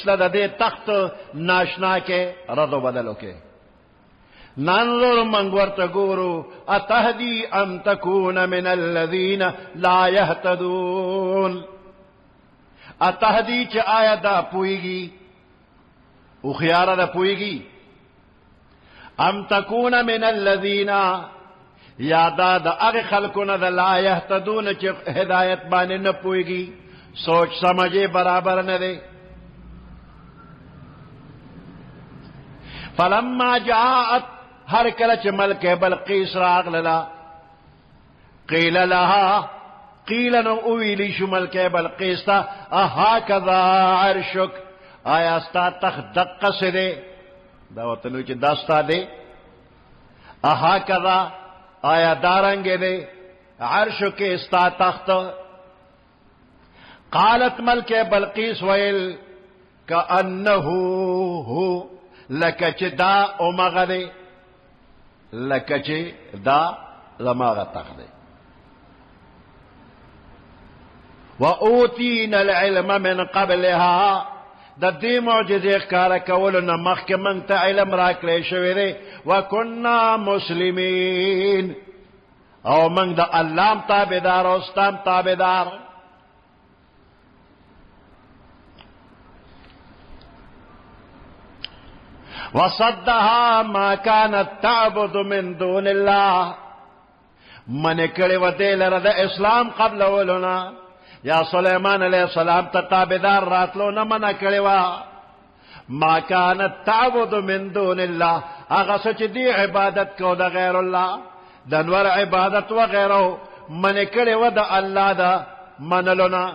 د دې تخت ناشنا کې رد و بدلو کې ننظر من ورته ګورو اتهدي ام تكون من الذين لا يهتدون اتهدي چې آیا دا پويږي او خيار دا پويږي ام تكون من الذين یادا دا هغه خلقونه د لا يهتدون چې هدایت باندې نه پويږي سوچ سمجھے برابر نه دی فلما جاءت هر کله چې ملک بلقیس راغله قیل لها قیل نو اویلی شو ملک بلقیس تا اهکذا عرشک آیا ستا تخت دقه سه دی دا وطنو چې داستا دی اهکذا آیا دارنګ دی عرشک ستا تخت قالت ملک بلقیس ویل کأنه هو لکه چې دا اومغه دی لکه چې دا زماغه تخت دی وأوتينا العلم من قبلها د دې معجزې ښکاره کولو نه مخکې موږ ته علم راکړی شوی دی وکنا مسلمین او موږ د الله تابعدار او ستام تابعدار وصدها ما كانت تعبد من دون الله من کړي و دې لره د اسلام قبل ولنا یا سليمان عليه السلام ته تابعدار راتلو نه من کړي و ما كانت تعبد من دون الله هغه چې دی عبادت کو د غیر الله د نور عبادت و غیره من کړي و د الله دا منلنا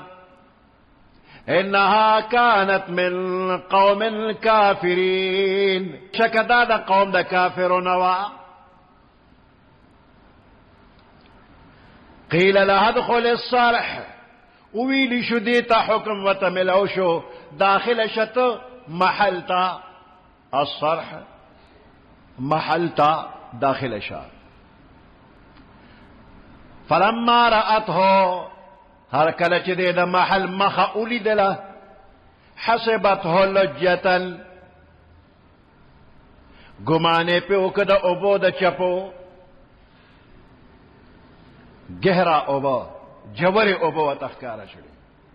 انها كانت من قوم الكافرين شکدا دا قوم دا کافرون وا قیل لها ادخل الصرح ویلی شو دیتا حکم وتملو شو داخل شت محلتا الصرح محلتا داخل شا فلما رأته هر کله چې د محل مخه ولیدله حسبته لجة ګمانې په وکړه اوبو د چپو گهرا اوبو جوړې اوبو تخکاره شوې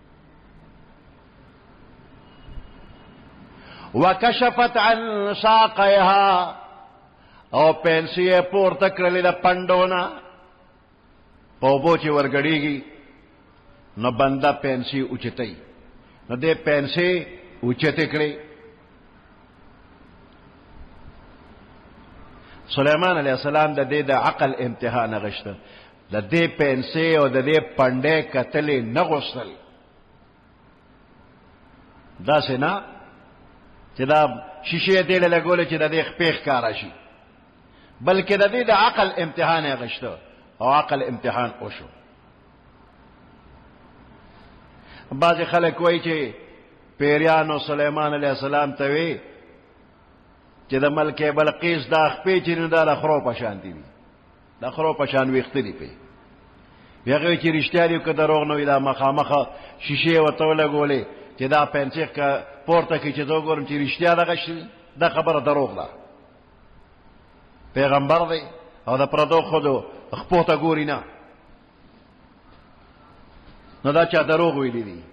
وکشفت عن ساقيها او پنسیه پورته کړلې د پندونه اوبو چې ورګړېږي نو بنده پنسی اوچتای نو دې پنسی اوچته کړې سليمان عليه السلام د دې د عقل امتحان غشته د دې پنسی او د دې پنده کتلې نه غوښتل دا سينه چې دا شیشه دې له لګول چې د دې خپېخ کار شي بلکې د دې د عقل امتحان غشته او عقل امتحان وشو بعض خلک وایي چې پیریانو سليمان عليه السلام ته وی چې د ملک بلقیس دا خپې چې نو دا خرو پشان دي دا خرو پشان ویخته دي په هغه چې رښتیا دی که دروغ نو دا مخامخه شیشه وته لګولې چې دا پنځه کا پورته کې چې زه ګورم چې رښتیا دغه شي دا خبره دروغ ده پیغمبر دی او دا پردو خودو خپوته ګوري نه نو دا چا دروغ ویلی دي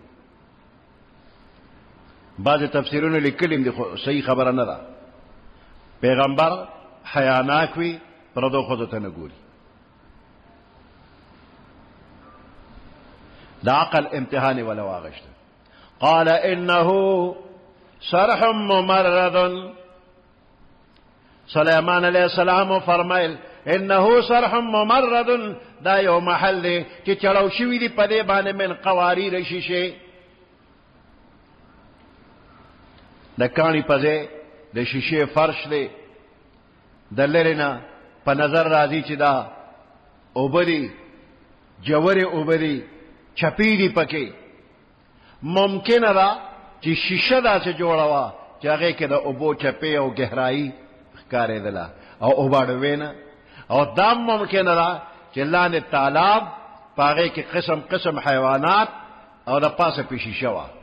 بعض تفسیرونه لیکلي دي خو صحیح خبره نه ده پیغمبر حیاناک وي پردو خودو ته نه ګوري دا عقل امتحان ولا واغشت قال انه صرح ممرد سليمان عليه السلام فرمایل انه صرح ممرد دا یو محل دی چې چلو شوی دی په دې باندې من قواریر شیشه د کانی پځه د شیشه فرش دی د لرینا په نظر راځي چې دا اوبري جوړه اوبري چپیری پکې ممکن را چې شیشه دا څه جوړوا چې هغه کې د اوبو چپې او گہرائی ښکارې دلا او اوباړو وینا او دام ممکن را چې لاندې تالاب پاغه کې قسم قسم حیوانات او د پاسه په شیشه وا